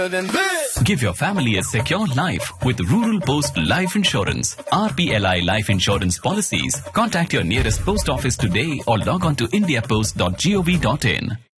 Give your family a secure life with Rural Post Life Insurance. RPLI Life Insurance Policies. Contact your nearest post office today or log on to indiapost.gov.in.